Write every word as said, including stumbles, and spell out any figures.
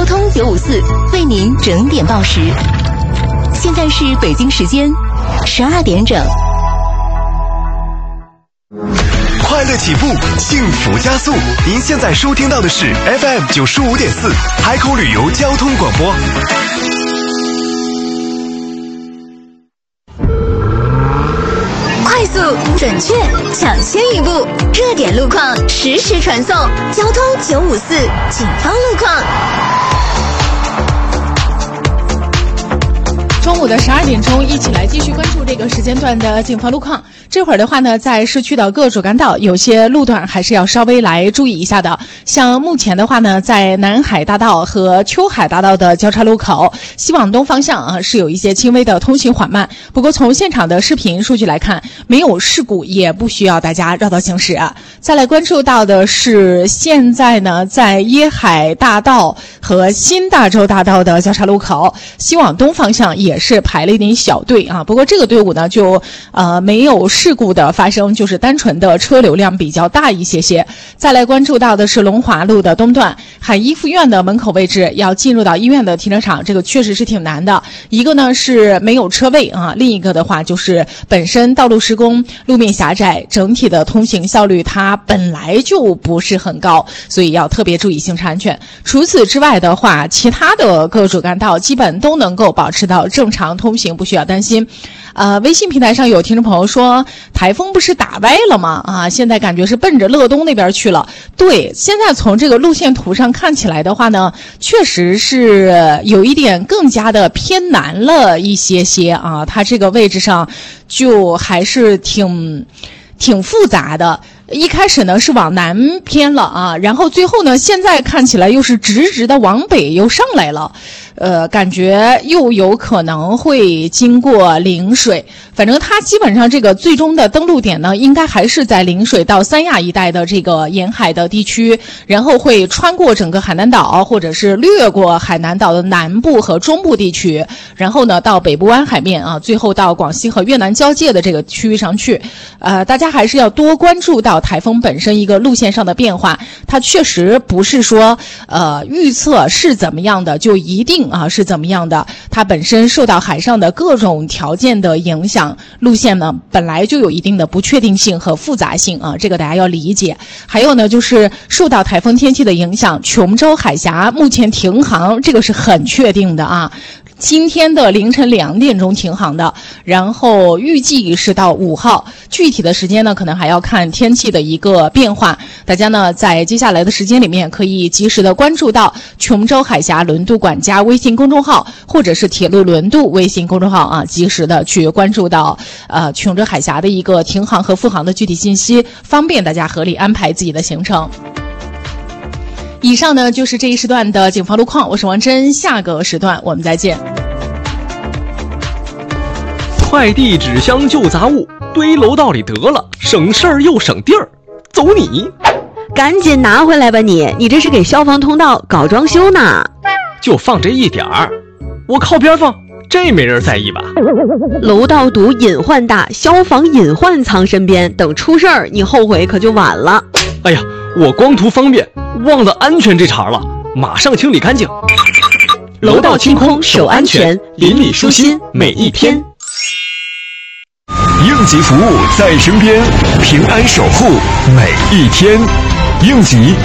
交通九五四为您整点报时。现在是北京时间十二点整。 快乐起步，幸福加速。您现在收听到的是 F M 九十五点四海口旅游交通广播。 快速、准确、抢先一步，热点路况实时传送。交通九五四警方路况。 中午的十二点钟，一起来继续关注这个时间段的警方路况。这会儿的话呢，在市区的各主干道，有些路段还是要稍微来注意一下的。像目前的话呢，在南海大道和秋海大道的交叉路口，西往东方向啊是有一些轻微的通行缓慢。不过从现场的视频数据来看，没有事故，也不需要大家绕道行驶。再来关注到的是，现在呢，在椰海大道和新大洲大道的交叉路口，西往东方向也是排了一点小队啊。不过这个队伍呢，就呃没有事故的发生，就是单纯的车流量比较大一些些。再来关注到的是龙华路的东段，海医附院的门口位置，要进入到医院的停车场，这个确实是挺难的。一个呢是没有车位啊，另一个的话就是本身道路施工，路面狭窄，整体的通行效率它本来就不是很高，所以要特别注意行车安全。除此之外的话，其他的各主干道基本都能够保持到正常通行，不需要担心。呃，微信平台上有听众朋友说，台风不是打歪了吗？啊，现在感觉是奔着乐东那边去了。对，现在从这个路线图上看起来的话呢，确实是有一点更加的偏南了一些些啊，它这个位置上就还是挺挺复杂的。一开始呢是往南偏了啊，然后最后呢现在看起来又是直直的往北又上来了，呃，感觉又有可能会经过陵水。反正它基本上这个最终的登陆点呢，应该还是在陵水到三亚一带的这个沿海的地区，然后会穿过整个海南岛，或者是掠过海南岛的南部和中部地区，然后呢到北部湾海面啊，最后到广西和越南交界的这个区域上去。呃，大家还是要多关注到台风本身一个路线上的变化，它确实不是说呃预测是怎么样的就一定啊是怎么样的，它本身受到海上的各种条件的影响，路线呢本来就有一定的不确定性和复杂性啊，这个大家要理解。还有呢，就是受到台风天气的影响，琼州海峡目前停航，这个是很确定的啊。今天的凌晨两点钟停航的，然后预计是到五号，具体的时间呢可能还要看天气的一个变化。大家呢在接下来的时间里面可以及时的关注到琼州海峡轮渡管家微信公众号，或者是铁路轮渡微信公众号啊，及时的去关注到呃琼州海峡的一个停航和复航的具体信息，方便大家合理安排自己的行程。以上呢就是这一时段的警方路况，我是王真，下个时段我们再见。 快递纸箱旧杂物堆楼道里得了，省事儿又省地儿，走你！ 赶紧拿回来吧你！你这是给消防通道搞装修呢？ 就放这一点儿，我靠边放，这没人在意吧？ 楼道堵隐患大，消防隐患藏身边，等出事儿你后悔可就晚了。 哎呀，我光图方便忘了安全这茬了，马上清理干净。 楼道清空守安全，邻里舒心每一天。 应急服务在身边，平安守护每一天。应急